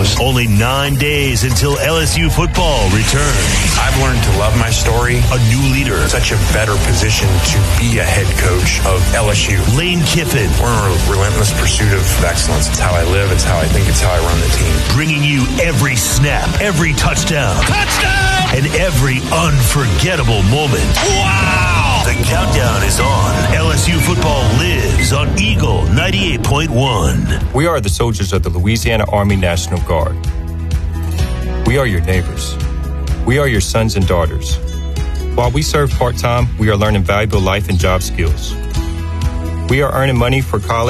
close. Only 9 days until LSU football returns. I've learned to love my story. A new leader. Such a better position to be a head coach of LSU. Lane Kiffin. We're in a relentless pursuit of excellence. It's how I live. It's how I think. It's how I run the team. Bringing you every snap, every touchdown. Touchdown! And every unforgettable moment. Wow! The countdown is on. LSU football lives on Eagle 98.1. We are the soldiers of the Louisiana Army National Guard. We are your neighbors. We are your sons and daughters. While we serve part-time, we are learning valuable life and job skills. We are earning money for college